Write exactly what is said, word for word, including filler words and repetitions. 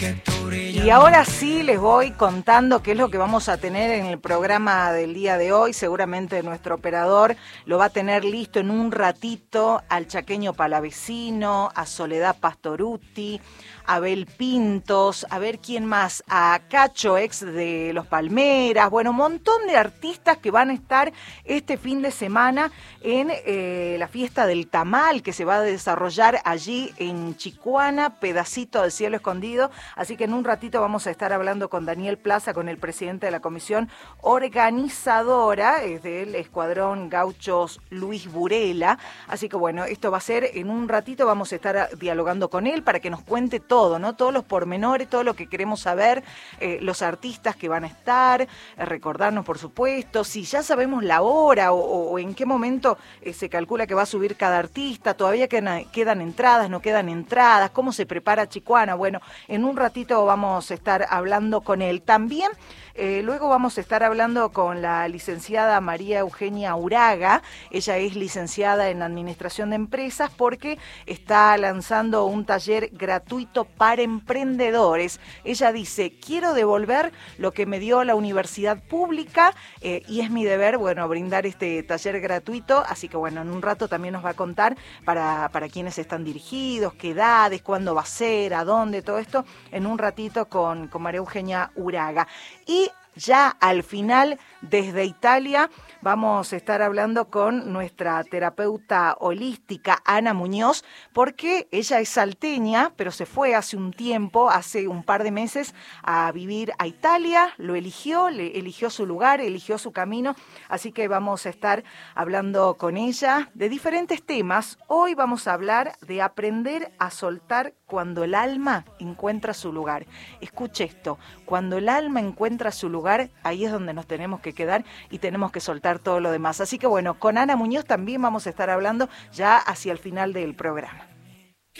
Y ahora sí les voy contando qué es lo que vamos a tener en el programa del día de hoy. Seguramente nuestro operador lo va a tener listo en un ratito al chaqueño Palavecino, a Soledad Pastorutti, a Abel Pintos, a ver quién más, a Cacho, ex de Los Palmeras, bueno, un montón de artistas que van a estar este fin de semana en eh, la fiesta del tamal que se va a desarrollar allí en Chicuana, pedacito del cielo escondido, así que en un ratito vamos a estar hablando con Daniel Plaza, con el presidente de la comisión organizadora, es del Escuadrón Gauchos Luis Burela, así que bueno, esto va a ser en un ratito, vamos a estar dialogando con él para que nos cuente todo, ¿no? Todos los pormenores, todo lo que queremos saber, eh, los artistas que van a estar, eh, recordarnos por supuesto, si ya sabemos la hora o, o en qué momento eh, se calcula que va a subir cada artista, todavía quedan, quedan entradas, no quedan entradas, cómo se prepara Chicuana, bueno, en un ratito vamos a estar hablando con él. También Eh, luego vamos a estar hablando con la licenciada María Eugenia Uraga, ella es licenciada en Administración de Empresas porque está lanzando un taller gratuito para emprendedores. Ella dice, quiero devolver lo que me dio la universidad pública eh, y es mi deber, bueno, brindar este taller gratuito, así que bueno, en un rato también nos va a contar para, para quiénes están dirigidos, qué edades, cuándo va a ser, a dónde, todo esto, en un ratito con, con María Eugenia Uraga. Y ya al final, desde Italia, vamos a estar hablando con nuestra terapeuta holística, Ana Muñoz, porque ella es salteña, pero se fue hace un tiempo, hace un par de meses, a vivir a Italia, lo eligió, le eligió su lugar, eligió su camino, así que vamos a estar hablando con ella de diferentes temas. Hoy vamos a hablar de aprender a soltar cuando el alma encuentra su lugar. Escuche esto, cuando el alma encuentra su lugar, ahí es donde nos tenemos que quedar y tenemos que soltar todo lo demás. Así que bueno, con Ana Muñoz también vamos a estar hablando ya hacia el final del programa.